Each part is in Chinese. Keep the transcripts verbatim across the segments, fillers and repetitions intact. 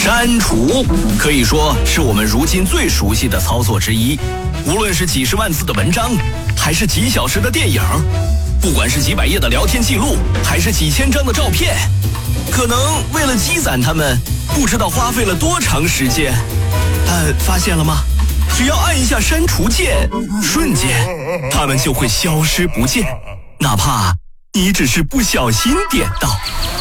删除可以说是我们如今最熟悉的操作之一。无论是几十万字的文章，还是几小时的电影，不管是几百页的聊天记录，还是几千张的照片，可能为了积攒它们，不知道花费了多长时间。但发现了吗？只要按一下删除键，瞬间它们就会消失不见，哪怕你只是不小心点到。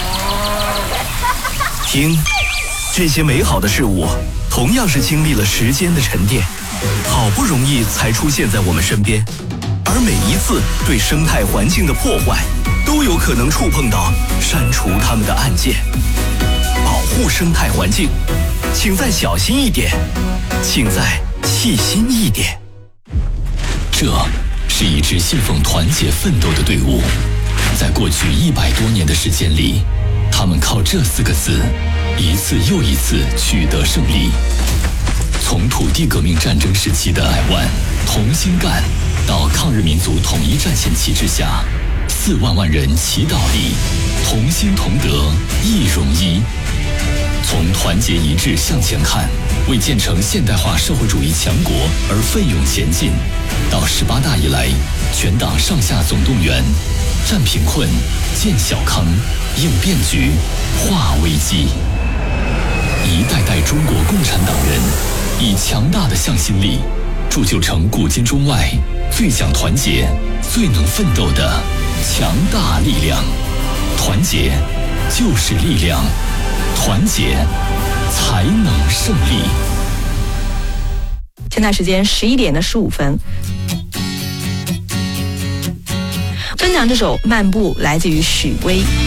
听，这些美好的事物同样是经历了时间的沉淀，好不容易才出现在我们身边，而每一次对生态环境的破坏，都有可能触碰到删除它们的按键。保护生态环境，请再小心一点，请再细心一点。 这是一支信奉团结奋斗的队伍，在过去一百多年的时间里，他们靠这四个字，一次又一次取得胜利。从土地革命战争时期的爱湾同心干，到抗日民族统一战线旗帜下四万万人齐倒立，同心同德一荣一。从团结一致向前看，为建成现代化社会主义强国而奋勇前进，到十八大以来，全党上下总动员，战贫困、建小康、应变局、化危机。一代代中国共产党人以强大的向心力，铸就成古今中外最讲团结、最能奋斗的强大力量。团结就是力量，团结才能胜利。 现在时间十一点的十五分。分享这首《漫步》来自于许巍。